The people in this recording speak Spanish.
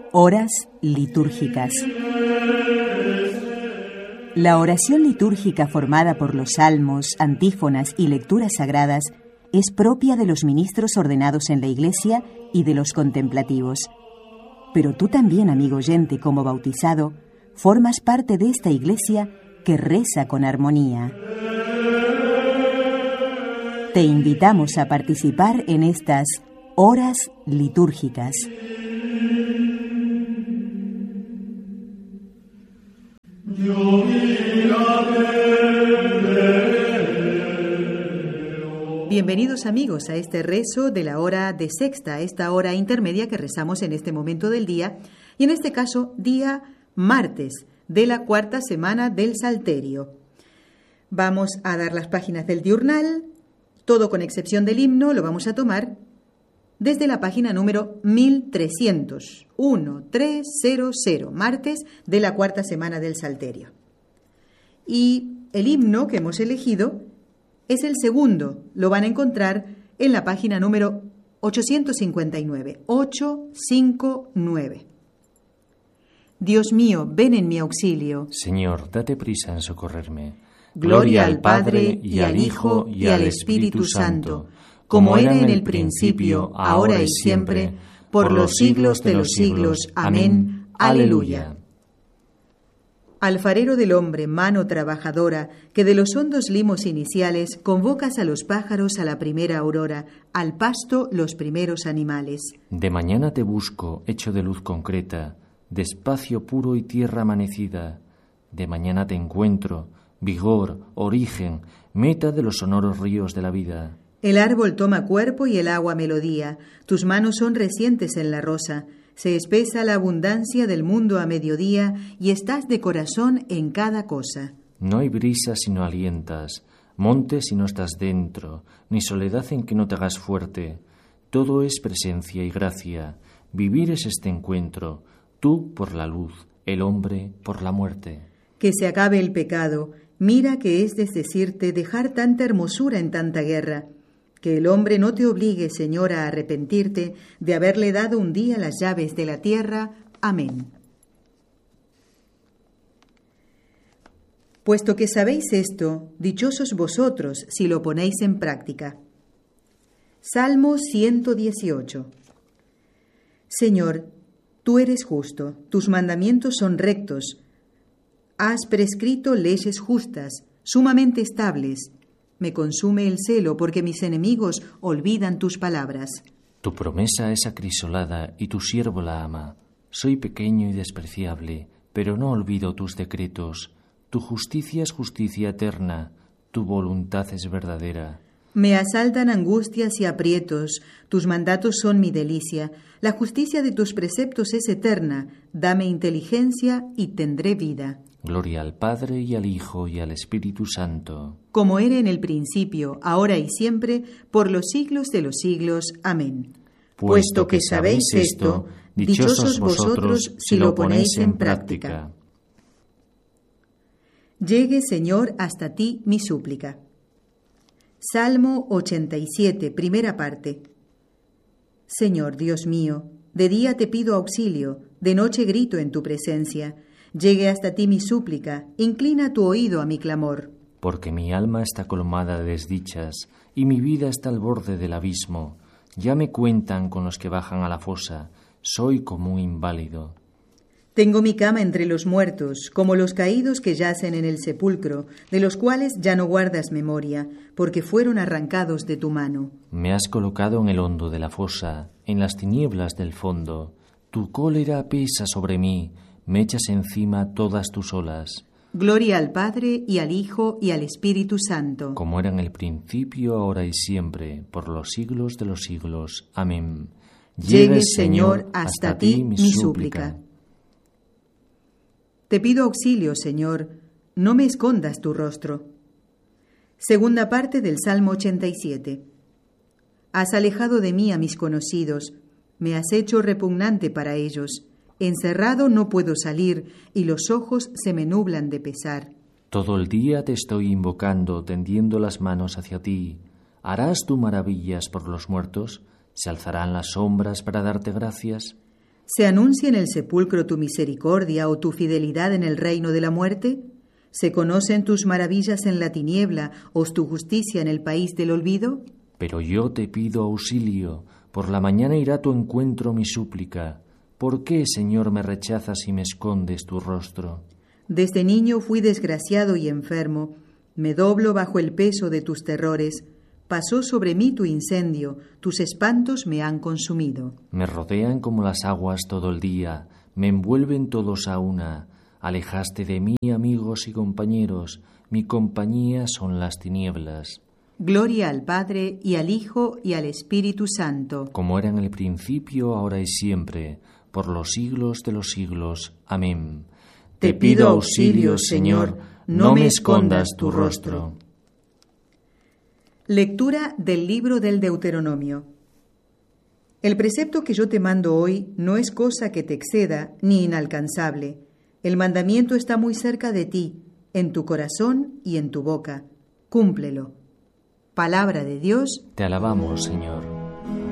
Horas litúrgicas. La oración litúrgica formada por los salmos, antífonas y lecturas sagradas es propia de los ministros ordenados en la Iglesia y de los contemplativos. Pero tú también, amigo oyente, como bautizado, formas parte de esta Iglesia que reza con armonía. Te invitamos a participar en estas horas litúrgicas. Bienvenidos amigos a este rezo de la hora de sexta, esta hora intermedia que rezamos en este momento del día, y en este caso día martes de la cuarta semana del Salterio. Vamos a dar las páginas del diurnal, todo con excepción del himno lo vamos a tomar desde la página número 1300, 1300, martes de la cuarta semana del Salterio. Y el himno que hemos elegido es el segundo, lo van a encontrar en la página número 859, 859. Dios mío, ven en mi auxilio. Señor, date prisa en socorrerme. Gloria al Padre, y al Hijo, y al Espíritu Santo, como era en el principio, ahora y siempre, por los siglos de los siglos. Amén. Aleluya. Alfarero del hombre, mano trabajadora, que de los hondos limos iniciales convocas a los pájaros a la primera aurora, al pasto los primeros animales. De mañana te busco, hecho de luz concreta, de espacio puro y tierra amanecida. De mañana te encuentro, vigor, origen, meta de los sonoros ríos de la vida. El árbol toma cuerpo y el agua melodía, tus manos son recientes en la rosa, se espesa la abundancia del mundo a mediodía y estás de corazón en cada cosa. No hay brisa si no alientas, monte si no estás dentro, ni soledad en que no te hagas fuerte. Todo es presencia y gracia, vivir es este encuentro, tú por la luz, el hombre por la muerte. Que se acabe el pecado, mira que es desdecirte dejar tanta hermosura en tanta guerra. Que el hombre no te obligue, Señor, a arrepentirte de haberle dado un día las llaves de la tierra. Amén. Puesto que sabéis esto, dichosos vosotros si lo ponéis en práctica. Salmo 118. Señor, tú eres justo, tus mandamientos son rectos. Has prescrito leyes justas, sumamente estables. Me consume el celo porque mis enemigos olvidan tus palabras. Tu promesa es acrisolada y tu siervo la ama. Soy pequeño y despreciable, pero no olvido tus decretos. Tu justicia es justicia eterna, tu voluntad es verdadera. Me asaltan angustias y aprietos, tus mandatos son mi delicia. La justicia de tus preceptos es eterna, dame inteligencia y tendré vida. Gloria al Padre, y al Hijo, y al Espíritu Santo. Como era en el principio, ahora y siempre, por los siglos de los siglos. Amén. Puesto que sabéis esto, dichosos vosotros si lo ponéis en práctica. Llegue, Señor, hasta ti mi súplica. Salmo 87, primera parte. Señor, Dios mío, de día te pido auxilio, de noche grito en tu presencia. Llegue hasta ti mi súplica, inclina tu oído a mi clamor. Porque mi alma está colmada de desdichas, y mi vida está al borde del abismo. Ya me cuentan con los que bajan a la fosa, soy como un inválido. Tengo mi cama entre los muertos, como los caídos que yacen en el sepulcro, de los cuales ya no guardas memoria, porque fueron arrancados de tu mano. Me has colocado en el hondo de la fosa, en las tinieblas del fondo. Tu cólera pesa sobre mí, me echas encima todas tus olas. Gloria al Padre, y al Hijo, y al Espíritu Santo. Como era en el principio, ahora y siempre, por los siglos de los siglos. Amén. Llegue, Señor, hasta ti mi súplica. Te pido auxilio, Señor, no me escondas tu rostro. Segunda parte del Salmo 87. Has alejado de mí a mis conocidos, me has hecho repugnante para ellos. Encerrado no puedo salir y los ojos se me nublan de pesar. Todo el día te estoy invocando, tendiendo las manos hacia ti. ¿Harás tú maravillas por los muertos? ¿Se alzarán las sombras para darte gracias? ¿Se anuncia en el sepulcro tu misericordia o tu fidelidad en el reino de la muerte? ¿Se conocen tus maravillas en la tiniebla o tu justicia en el país del olvido? Pero yo te pido auxilio, por la mañana irá a tu encuentro mi súplica. ¿Por qué, Señor, me rechazas y me escondes tu rostro? Desde niño fui desgraciado y enfermo, me doblo bajo el peso de tus terrores. Pasó sobre mí tu incendio, tus espantos me han consumido. Me rodean como las aguas todo el día, me envuelven todos a una. Alejaste de mí amigos y compañeros, mi compañía son las tinieblas. Gloria al Padre, y al Hijo, y al Espíritu Santo. Como era en el principio, ahora y siempre, por los siglos de los siglos. Amén. Te pido auxilio, Señor, no me escondas tu rostro. Lectura del libro del Deuteronomio. El precepto que yo te mando hoy no es cosa que te exceda ni inalcanzable. El mandamiento está muy cerca de ti, en tu corazón y en tu boca. Cúmplelo. Palabra de Dios. Te alabamos, Señor.